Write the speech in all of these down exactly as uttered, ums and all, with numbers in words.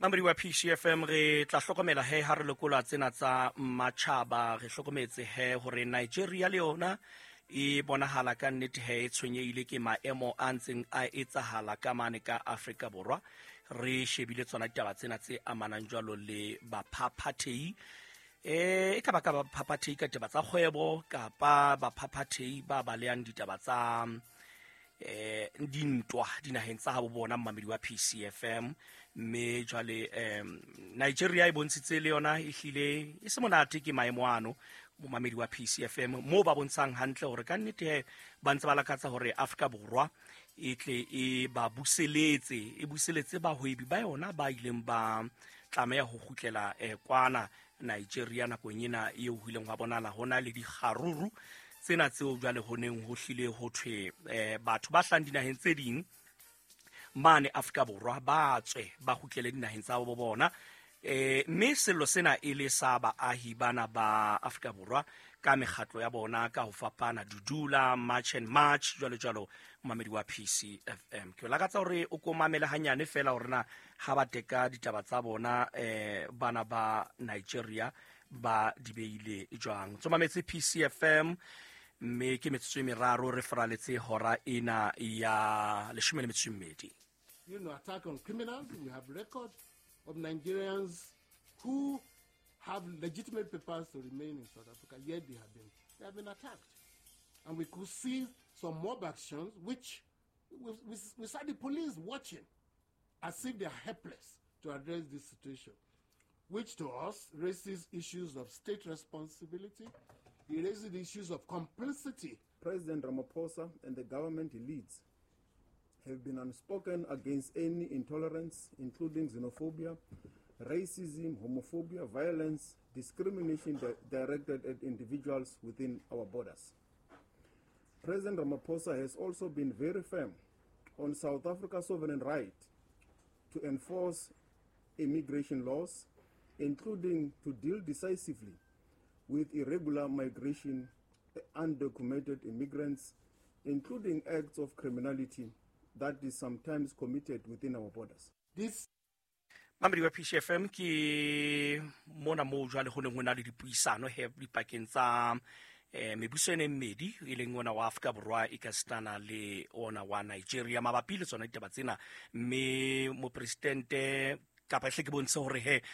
Mamadi wa P C F M re tla hlokomela he ha re lekola tsena tsa matjhaba re hlokometse he hore Nigeria le yona e bonahala ka nnete he e tshwenyeile ke maemo a ntseng a etsahala ka mane ka Afrika Borwa re shebile tsona ditaba tsena tse amanang jwalo le baphaphathehi e ka baka baphaphathehi ka ditaba tsa kgwebo kapa baphaphathehi ba baleang ditaba tsa eh dintwa dinaheng tsa habo bona Mamadi wa P C F M me jwale em Nigeria e bontshitse le yona e hlile e se monate ke maemo ano mo Mamadi wa P C F M mo ba bontshang hantle hore ka nnete ba ntse ba lakatsa hore Afrika Borwa e tle e ba buseletse e buseletse ba hwebi ba yona ba ileng ba tlameya ho khutlela eh, kwana Nigeria na kwenyena e ho hileng wa bonala hona le di kharuru tsena tseo jwale honeng ho hlile ho thwe eh, batho ba hlang dinaheng tse ding mane Afrika Borwa ba tswe ba khutlele dinaheng tsa bo bona eh mme sello sena e le sa baahi bana ba Afrika Borwa ka mekgatlo ya bona ka ho fapana dudula march and march jwalo jwalo Mamadi wa P C F M ke lakatsa hore o komamela hanyane fela hore na ha ba teka ditaba tsa bona eh bana ba Nigeria ba dibeile jwang tsomametse P C F M me ke metsotso e meraro re fraletse hora ena ya leshome le metso e mmedi. You know, attack on criminals. We have record of Nigerians who have legitimate papers to remain in South Africa, yet they have been they have been attacked. And we could see some mob actions, which we, we, we saw the police watching as if they are helpless to address this situation, which to us raises issues of state responsibility. It raises the issues of complicity. President Ramaphosa and the government elites have been unspoken against any intolerance, including xenophobia, racism, homophobia, violence, discrimination di- directed at individuals within our borders. President Ramaphosa has also been very firm on South Africa's sovereign right to enforce immigration laws, including to deal decisively with irregular migration, undocumented immigrants, including acts of criminality that is sometimes committed within our borders. This Mamadi wa P C F M ke mona mo jwale ho neng hona le dipuisano he dipakeng tsa eh mebuso ene mmedi e leng ona wa Afrika Borwa e ka stana le ona wa Nigeria mabapi le tsona ditaba tsena mme mo presidente kapa hle ke bontshe hore he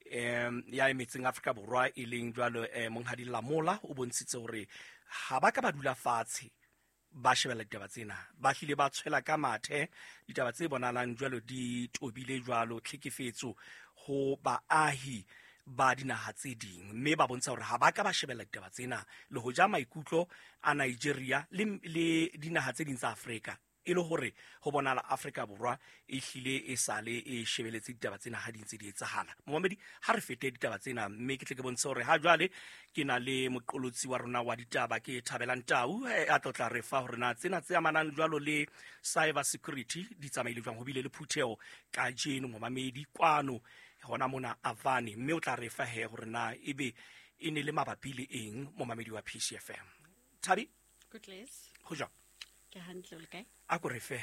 em ya emetseng Afrika Borwa e leng jwalo eh monghadi Lamola o bontshitse hore ha ba ka ba dula fatshe ba shebela ditaba tsena ba hlile ba tshwela ka mathe ditaba tse bonalang jwalo di tobile jwalo tlhekefetso ho baahi ba dinaha tse ding mme ba bontsha hore ha ba ka ba shebela ditaba tsena le ho ja maikutlo a Nigeria le, le dinaha tse ding tsa Afrika e le hore ho bonala Afrika Borwa e hlile e sale e shebeletse ditaba tsena ha dintse di etsahala Mohamedi ha re fete ditaba tsena mme ke tle ke bontsha hore ha jwale ke na le moqolotsi wa rona wa ditaba ke Thabelang Tau a tlotla re fa hore na tsena tse amanang jwalo le cyber security di tsamaile jwang ho bile le phutheo ka jeno Mohamedi kwano hona mona Avani mme o tla re fa he hore na ebe e ne le mabapi le eng Mamadi wa P C F M Thabi Good less. ho ja Ke hantle le kae? a go re fe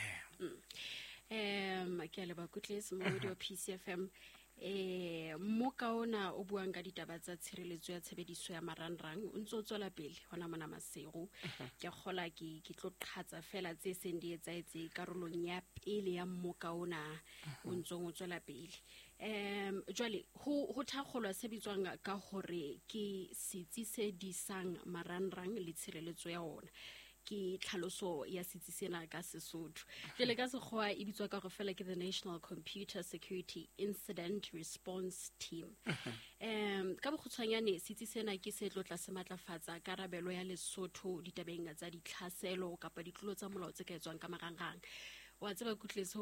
Em ke le ba kutlesi mo radio P C F M eh mo ka ona o buang ka ditaba tsa tshireletso ya tshebediso ya marangrang o ntse o tswela pele hona mona masego ke khola ke ke tlo qhatsa fela tse seng di etsaetse karolong ya pele ya mo ka ona o ntse o tswela pele em jwale ho ho thakgolwa se bitswang ka hore ke setsi se disang marangrang le tshireletso ya ona ke tlhaloso ya setsi sena ka Sesotho jele ka sekgoa e bitswa ka go fela ke the National Computer Security Incident Response Team em ka bokgutshwanyane setsi sena ke se tlotla se matlafatsa karabelo ya Lesotho ditabeng tsa ditlhaselo kapa ditlolo tsa molao tse ka etswang ka marangrang wa tseba kutlese